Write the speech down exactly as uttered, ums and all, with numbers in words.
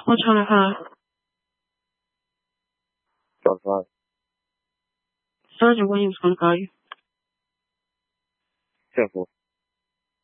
What's on her? twenty-five. Sergeant Williams gonna call you. ten four.